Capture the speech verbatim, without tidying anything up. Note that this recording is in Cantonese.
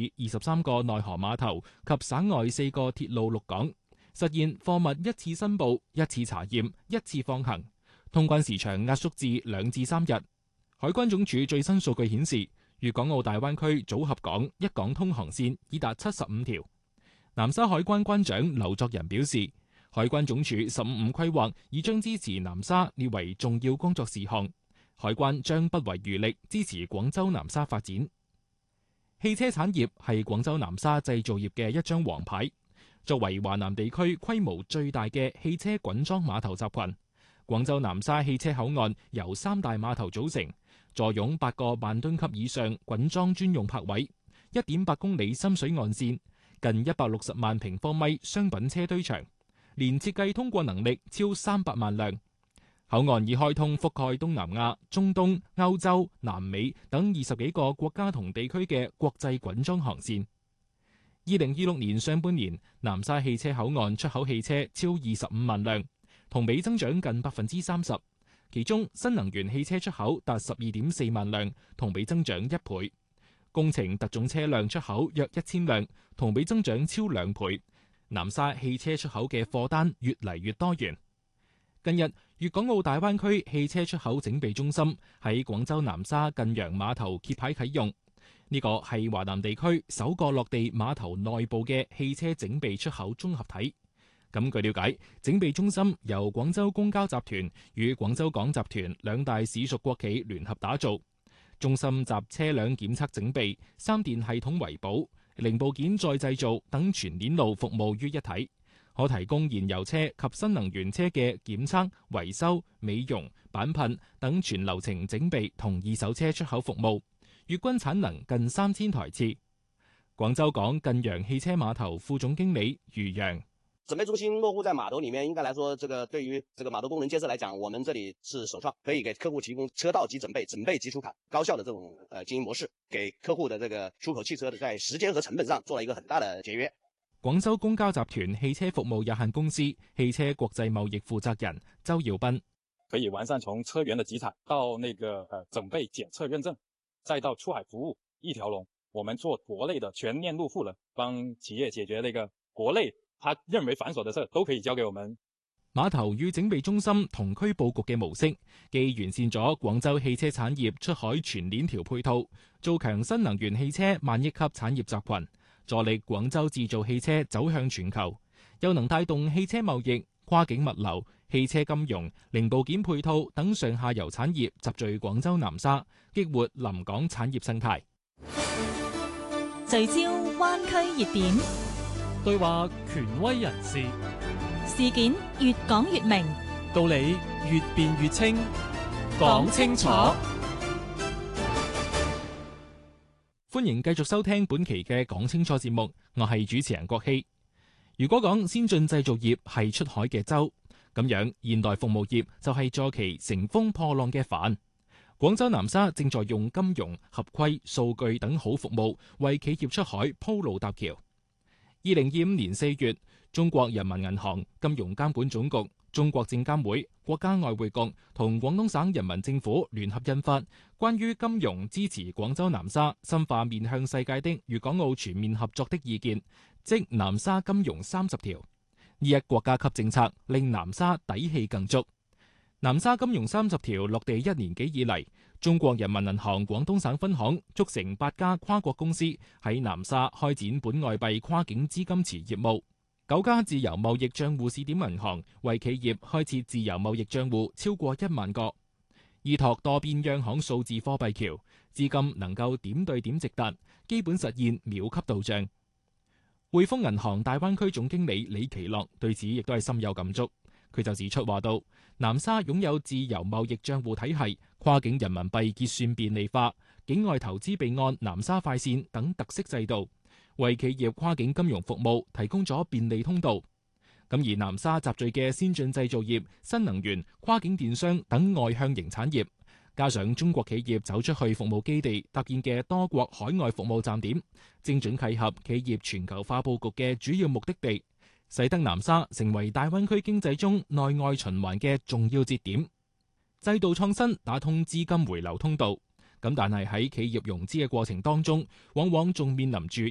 市二十三個內河碼頭及省外四個鐵路陸港，實現貨物一次申報、一次查驗、一次放行，通關時長壓縮至兩至三日。海關總署最新數據顯示，粵港澳大灣區組合港一港通航線已達七十五條。南沙海關關長劉作仁表示，海關總署十五五規劃已將支持南沙列為重要工作事項，海關將不遺餘力支持廣州南沙發展。汽車產業係廣州南沙製造業嘅一張王牌。作為華南地區規模最大嘅汽車滾裝碼頭集群，廣州南沙汽車口岸由三大碼頭組成，坐擁八個萬噸級以上滾裝專用泊位，一點八公里深水岸線，近一百六十萬平方米商品車堆場，年設計通過能力超三百萬輛。口岸已開通覆蓋東南亞、中東、歐洲、南美等二十幾個國家同地區嘅國際滾裝航線。二零二六年上半年，南沙汽車口岸出口汽車超二十五萬輛，同比增長近百分之三十。其中新能源汽車出口達十二點四萬輛，同比增長一倍；工程特種車輛出口約一千輛，同比增長超兩倍。南沙汽車出口嘅貨單越嚟越多元。近日，粵港澳大灣區汽車出口整備中心喺廣州南沙近洋碼頭揭牌啟用。呢個係華南地區首個落地碼頭內部嘅汽車整備出口綜合體。咁據了解，整備中心由廣州公交集團與廣州港集團兩大市屬國企聯合打造。中心集車輛檢測整備、三電系統維保、零部件再製造等全鏈路服務於一體，可提供燃油車及新能源車嘅檢測、維修、美容、板噴等全流程整備同二手車出口服務。月均產能近三千台次。廣州港近洋汽車碼頭副總經理余洋： 整備中心落戶在碼頭裡面，應該來說，這個對於這個碼頭工人建設來講，我們這裡是首創，可以給客戶提供車道級整備、整備級出卡、高效的這種呃經營模式，給客戶的這個出口汽車的在時間和成本上做了一個很大的節約。 廣州公交集團汽車服務有限公司汽車國際貿易負責人周耀斌： 可以完善從車源的集採到那個呃整備檢測認證，再到出海服務一條龍，我們做國內的全鏈路賦能，幫企業解決那個國內他認為繁瑣的事都可以交給我們。 碼頭與整備中心同區佈局嘅模式，既完善咗廣州汽車產業出海全鏈條配套，做強新能源汽車萬億級產業集群，助力廣州製造汽車走向全球，又能帶動汽車貿易、跨境物流、汽車金融、零部件配套等上下游產業集聚廣州南沙，激活臨港產業生態。 聚焦灣區熱點， 對話權威人士， 事件越講越明， 道理越辯越清，講清楚。 歡迎繼續收聽本期嘅講清楚節目，我係主持人郭希。如果講先進製造業係出海嘅舟，咁樣現代服務業就係坐騎乘風破浪嘅帆。廣州南沙正在用金融、合規、數據等好服務為企業出海鋪路搭橋。二零二五年四月，中國人民銀行、金融監管總局、中國證監會、國家外匯局同廣東省人民政府聯合印發《關於金融支持廣州南沙深化面向世界的粵港澳全面合作的意見》，即南沙金融三十條。呢一國家級政策令南沙底氣更足。南沙金融三十條落地一年幾以嚟，中國人民銀行廣東省分行促成八家跨國公司喺南沙開展本外幣跨境資金池業務，九家自由貿易賬戶試點銀行為企業開設自由貿易賬戶超過一萬個，依託多邊央行數字貨幣橋，資金能夠點對點直達，基本實現秒級到賬。匯豐銀行大灣區總經理李奇樂對此亦都係深有感觸。佢就指出話到，南沙擁有自由貿易賬戶體系、跨境人民幣結算便利化、境外投資備案南沙快線等特色制度，為企業跨境金融服務提供咗便利通道。咁而南沙集聚嘅先進製造業、新能源、跨境電商等外向型產業，加上中國企業走出去服務基地搭建嘅多國海外服務站點，精準契合企業全球化佈局嘅主要目的地，使得南沙成為大灣區經濟中內外循環嘅重要節點。制度創新打通資金回流通道，咁但係喺企業融資嘅過程當中，往往仲面臨住